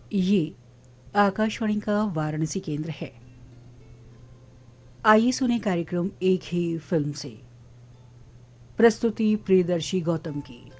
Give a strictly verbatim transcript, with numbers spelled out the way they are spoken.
ये आकाशवाणी का वाराणसी केंद्र है। आइए सुने कार्यक्रम एक ही फिल्म से। प्रस्तुति प्रियदर्शी गौतम की।